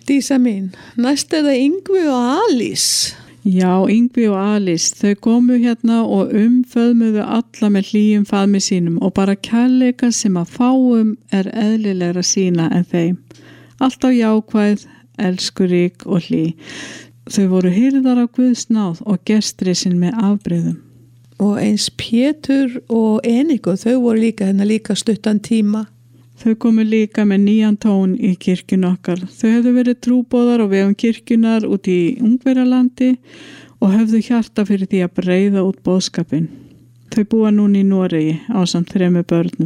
Dísa mín, næst það Yngvi og Alice. Já, Yngvi og Alice, þau komu hérna og föðmuðu alla með hlýjum faðmi sínum og bara kærleika sem að fáum eðlilegra sína en þeim. Alltaf jákvæð, elskurík og hlý. Þau voru hirðar af Guðs náð og gestrisinn með afbrigðum. Og eins Pétur og Eniko, þau voru líka stuttan tíma. Þau komu líka með nýjan tón í kirkjun okkar. Þau hefðu verið trúboðar og vegum kirkjunar út í Ungverjalandi og höfðu hjarta fyrir því að breiða út boðskapinn. Þau búa núna í Noregi ásamt 3 börnum.